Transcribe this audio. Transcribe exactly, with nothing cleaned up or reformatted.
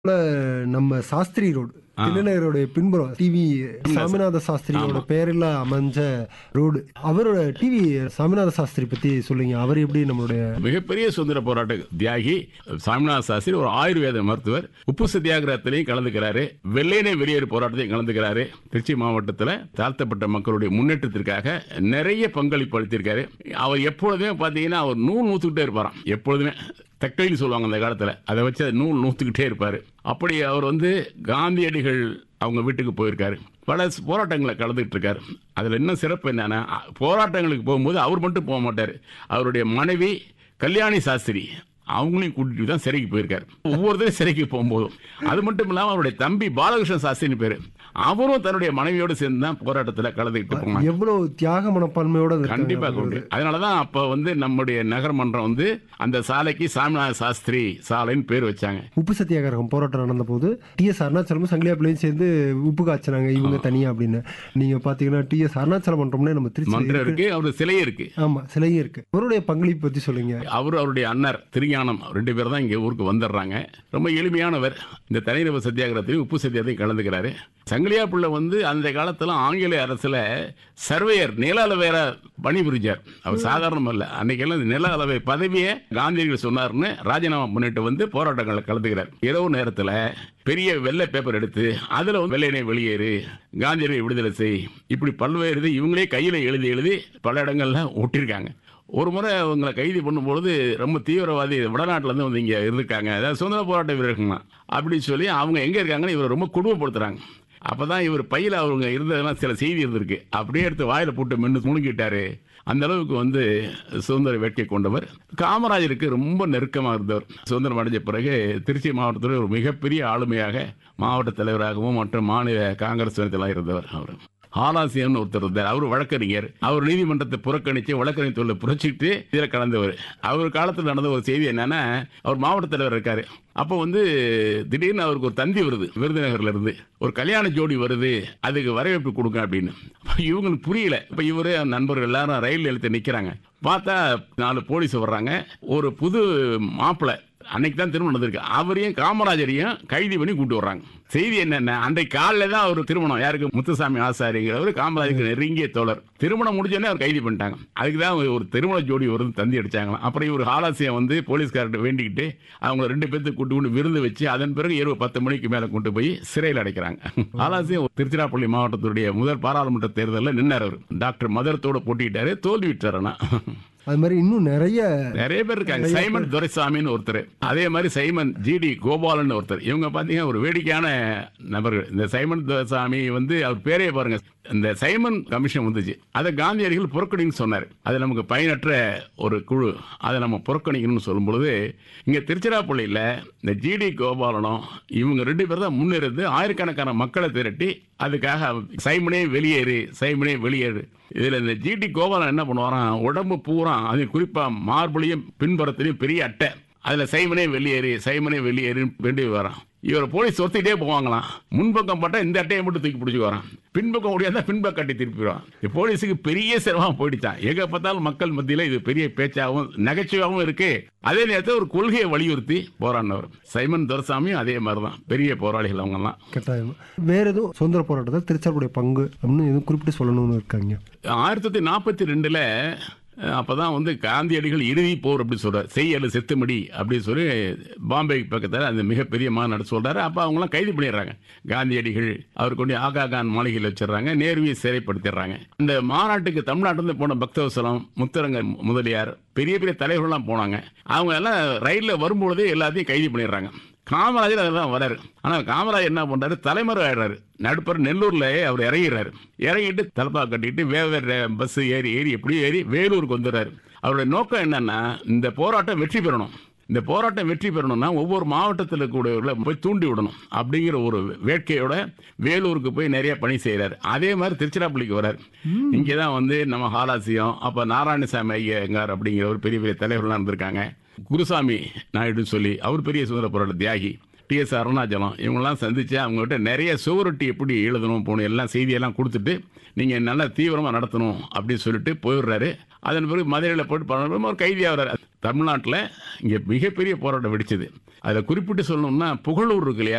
போல நம்ம சாஸ்திரி ரோடு தில்லைநகருடைய பின்புறம் டிவி சாமிநாத சாஸ்திரியோட பெயரில் அமைஞ்ச ரோடு. அவரோட டிவி சாமிநாத சாஸ்திரி பத்தி சொல்லுங்க. அவர் எப்படி நம்மளுடைய மிகப்பெரிய சுதந்திர போராட்ட தியாகி சாமிநாத சாஸ்திரி ஒரு ஆயுர்வேத மருத்துவர். உப்பு சத்தியாகிரகத்திலையும் கலந்துக்கிறாரு, வெள்ளையனே வெளியேறு போராட்டத்தையும் கலந்துக்கிறாரு. திருச்சி மாவட்டத்தில் தாழ்த்தப்பட்ட மக்களுடைய முன்னேற்றத்திற்காக நிறைய பங்களிப்பு அளித்திருக்காரு. அவர் எப்பொழுதுமே பார்த்தீங்கன்னா அவர் நூல் நூத்துக்கிட்டே இருப்பாராம். எப்பொழுதுமே தக்கைன்னு சொல்லுவாங்க அந்த காலத்தில், அதை வச்சு அதை நூல் நூற்றுக்கிட்டே இருப்பார். அப்படி அவர் வந்து காந்தியடிகள் அவங்க வீட்டுக்கு போயிருக்காரு, பல போராட்டங்களை கலந்துக்கிட்டு இருக்காரு. அதில் இன்னும் சிறப்பு என்னன்னா, போராட்டங்களுக்கு போகும்போது அவர் மட்டும் போக மாட்டார், அவருடைய மனைவி கல்யாணி சாஸ்திரி அவங்களையும் கூட்டிட்டு தான் சிறைக்கு போயிருக்காரு. ஒவ்வொருத்தரும் சிறைக்கு போகும்போதும் அது மட்டும் இல்லாமல் அவருடைய தம்பி பாலகிருஷ்ண சாஸ்திரின்னு பேரு, அவரும் தன்னுடைய மனைவியோடு சேர்ந்து தான் போராட்டத்தில் கலந்துக்கிட்டு போனாங்க. எவ்வளவு தியாக மனப்பான்மையோட கண்டிப்பா கொண்டு. அதனாலதான் அப்ப வந்து நம்முடைய நகர்மன்றம் வந்து அந்த சாலைக்கு சாமிநாத சாஸ்திரி சாலைன்னு பேர் வச்சாங்க. உப்பு சத்தியாகிரகம் போராட்டம் நடந்த போது டி எஸ் அருணாச்சலமும் சங்கிலியா பிள்ளையும் சேர்ந்து உப்பு காய்ச்சினாங்க இவங்க தனியா அப்படின்னு. நீங்க பாத்தீங்கன்னா டி எஸ் அருணாச்சலம் மன்றம்னு நம்ம திருச்சி மன்றம் இருக்கு, அவரு சிலையே இருக்கு. ஆமா, சிலையும் இருக்கு. அவருடைய பங்களிப்பு பத்தி சொல்லுங்க. அவரு அவருடைய அண்ணர் திருஞானம் ரெண்டு பேர் தான் இங்க ஊருக்கு வந்துடுறாங்க. ரொம்ப எளிமையானவர். இந்த தனிநபர் சத்தியாகிரகத்தையும் உப்பு சத்தியாகத்தையும் கலந்துக்கிறாரு. சங்கிலியா பிள்ளை வந்து அந்த காலத்துல ஆங்கில அரசுல சர்வேயர் நில அளவையர பணிபுரிஞ்சார். அவர் சாதாரணம் அல்ல. அன்னைக்கெல்லாம் நில அளவை பதவியை காந்தியடிகள் சொன்னார்னு ராஜினாமா பண்ணிட்டு வந்து போராட்டங்களை கலந்துக்கிறார். இரவு நேரத்தில் பெரிய வெள்ளை பேப்பர் எடுத்து அதுல வெள்ளையனே வெளியேறு, காந்தியடிகளை விடுதலை செய், இப்படி பல்வேறு இது இவங்களே கையில எழுதி எழுதி பல இடங்கள்ல ஒட்டிருக்காங்க. ஒரு முறை அவங்களை கைது பண்ணும்பொழுது ரொம்ப தீவிரவாதி வடநாட்டிலேருந்து வந்து இங்கே இருந்திருக்காங்க, அதாவது சுதந்திர போராட்ட வீரர்கள்னா அப்படின்னு சொல்லி அவங்க எங்கே இருக்காங்கன்னு இவரை ரொம்ப கொடுமைப்படுத்துறாங்க. அப்போ தான் இவர் பையில் அவங்க இருந்ததெல்லாம் சில செய்தி இருந்திருக்கு, அப்படியே எடுத்து வாயில் போட்டு மென்று முழுங்கிட்டாரு. அந்த அளவுக்கு வந்து சுதந்திர வேட்கை கொண்டவர். காமராஜருக்கு ரொம்ப நெருக்கமாக இருந்தவர். சுதந்திரம் அடைஞ்ச பிறகு திருச்சி மாவட்டத்தில் ஒரு மிகப்பெரிய ஆளுமையாக மாவட்ட தலைவராகவும் மற்றும் மாநில காங்கிரஸ் துணைத்தலைவராக இருந்தவர். அவர் ஆலாசியன் ஒருத்தர் இருந்தார், அவர் வழக்கறிஞர். அவர் நீதிமன்றத்தை புறக்கணிச்சு வழக்கறிஞர் தொழிலை புரட்சிட்டு இதில் கலந்தவர். அவர் காலத்தில் நடந்த ஒரு செய்தி என்னன்னா, அவர் மாவட்ட தலைவர் இருக்காரு. அப்போ வந்து திடீர்னு அவருக்கு ஒரு தந்தி வருது, விருதுநகர்ல இருந்து ஒரு கல்யாண ஜோடி வருது, அதுக்கு வரவேற்பு கொடுங்க அப்படின்னு. இவங்களுக்கு புரியல. இப்போ இவரு நண்பர்கள் எல்லாரும் ரயில் நிலையத்தை நிற்கிறாங்க. பார்த்தா நாலு போலீஸ் வர்றாங்க. ஒரு புது மாப்பிள்ளை அன்னைக்கு தான் திருமணம் நடந்திருக்கு, அவரையும் காமராஜரையும் கைது பண்ணி கூட்டு வர்றாங்க. செய்தி என்னென்ன, அன்றைக்கு காலையில் தான் அவர் திருமணம். யாருக்கு? முத்துசாமி ஆசாரிங்கிறவர் காமராஜருக்கு நெருங்கிய தோழர். திருமணம் முடிஞ்சோடனே அவர் கைது பண்ணிட்டாங்க. அதுக்கு தான் ஒரு திருமண ஜோடி ஒரு தந்தி அடிச்சாங்களாம். அப்புறம் இவர் ஆலாசியம் வந்து போலீஸ்கார்ட்ட வேண்டிக்கிட்டு அவங்க ரெண்டு பேர்த்து கூட்டு கொண்டு விருந்து வச்சு அதன் பிறகு இரவு பத்து மணிக்கு மேலே கொண்டு போய் சிறையில் அடைக்கிறாங்க. ஆலாசியம் திருச்சிராப்பள்ளி மாவட்டத்துடைய முதல் பாராளுமன்ற தேர்தலில் நின்னார். அவர் டாக்டர் மதரத்தோட போட்டிட்டாரு, தோல்வி விட்டாருன்னா. அது மாதிரி இன்னும் நிறைய நிறைய பேர் இருக்காங்க. சைமன் துரைசாமின்னு ஒருத்தர், அதே மாதிரி சைமன் ஜிடி கோபாலன் ஒருத்தர். இவங்க பாத்தீங்கன்னா ஒரு வேடிக்கையான நபர்கள். இந்த சைமன் துரைசாமி வந்து அவர் பேரே பாருங்க, இந்த சைமன் கமிஷன் வந்துச்சு, அதை காந்தியடிகள் புறக்கணின்னு சொன்னார். அது நமக்கு பயனற்ற ஒரு குழு, அதை நம்ம புறக்கணிக்கணும்னு சொல்லும் பொழுது இங்க திருச்சிராப்பள்ளியில் இந்த ஜிடி கோபாலனும் இவங்க ரெண்டு பேர் தான் முன்னிருந்து ஆயிரக்கணக்கான மக்களை திரட்டி அதுக்காக சைமனே வெளியேறு, சைமனே வெளியேறு. இதுல இந்த ஜிடி கோபாலன் என்ன பண்ணுவாராம், உடம்பு பூரா அது குறிப்பா மார்புலையும் பின்புறத்திலையும் பெரிய அட்டை, அதுல சைமனே வெளியேறு, சைமனே வெளியேறு வேண்டி வரான். இவர் போலீஸ் ஒத்திட்டே போவாங்களாம். முன்பக்கம் பட்டா இந்த அட்டையை மட்டும் தூக்கி பிடிச்சி வரான், பின்பக்கம் முடியாத பின்பக்கம் கட்டி திருப்பிடுவான். போலீஸுக்கு பெரிய சிரமம் போயிடுச்சான். எங்க பார்த்தாலும் மக்கள் மத்தியில் இது பெரிய பேச்சாகவும் நகைச்சுவாகவும் இருக்கு. அதே நேரத்தில் ஒரு கொள்கையை வலியுறுத்தி போராடினவர். சைமன் துரைசாமியும் அதே மாதிரிதான் பெரிய போராளிகள் அவங்க எல்லாம். கட்டாயம். வேற எதுவும் சுதந்திர போராட்டத்தில் திருச்சாருடைய பங்கு அப்படின்னு எதுவும் குறிப்பிட்டு சொல்லணும்னு இருக்காங்க. ஆயிரத்தி தொள்ளாயிரத்தி நாற்பத்தி ரெண்டுல அப்பதான் வந்து காந்தியடிகள் இறுதி போர் அப்படி சொல்றாரு, செய்யல செத்துமடி அப்படின்னு சொல்லி பாம்பே பக்கத்தில் அந்த மிகப்பெரிய மாநாடு சொல்றாரு. அப்ப அவங்க எல்லாம் கைது பண்ணிடுறாங்க. காந்தியடிகள் அவர் கொண்டு ஆகா கான் மாளிகையில் வச்சிடறாங்க, நேருவியை சிறைப்படுத்திடுறாங்க. இந்த மாநாட்டுக்கு தமிழ்நாட்டிலிருந்து போன பக்தவசலம், முத்தரங்க முதலியார், பெரிய பெரிய தலைவர்கள்லாம் போனாங்க. அவங்க எல்லாம் ரயிலில் வரும்பொழுதே எல்லாத்தையும் கைது பண்ணிடுறாங்க. காமராஜர் அதெல்லாம் வராரு. ஆனால் காமராஜர் என்ன பண்றாரு, தலைமறை ஆயிடுறாரு. நடுப்பர் நெல்லூர்ல அவர் இறங்கிறாரு. இறங்கிட்டு தலப்பா கட்டிட்டு வேற பஸ் ஏறி ஏறி எப்படியும் ஏறி வேலூருக்கு வந்துடுறாரு. அவருடைய நோக்கம் என்னன்னா, இந்த போராட்டம் வெற்றி பெறணும். இந்த போராட்டம் வெற்றி பெறணும்னா ஒவ்வொரு மாவட்டத்தில் கூட போய் தூண்டி விடணும் அப்படிங்கிற ஒரு வேட்கையோட வேலூருக்கு போய் நிறைய பணி செய்யறாரு. அதே மாதிரி திருச்சிராப்பள்ளிக்கு வர்றாரு. இங்கேதான் வந்து நம்ம ஹாலாசியம், அப்ப நாராயணசாமி ஐயங்கார் அப்படிங்கிற ஒரு பெரிய பெரிய தலைவர்கள்லாம் இருந்திருக்காங்க. குருசாமி நாயுடு சொல்லி அவர் பெரிய சுதந்திர போராட்ட தியாகி. டி எஸ் அருணாச்சலம் இவங்கெல்லாம் சந்திச்சு அவங்ககிட்ட நிறைய சுவரொட்டி எப்படி எழுதணும் போகணும் எல்லாம் செய்தியெல்லாம் கொடுத்துட்டு நீங்கள் நல்லா தீவிரமாக நடத்தணும் அப்படின்னு சொல்லிட்டு போயிடுறாரு. அதன் பிறகு மதுரையில் போட்டு பண்ண ஒரு கைதியாகிறார். தமிழ்நாட்டில் இங்கே மிகப்பெரிய போராட்டம் வெடிச்சது. அதில் குறிப்பிட்டு சொல்லணும்னா புகழூர் இருக்கு இல்லையா,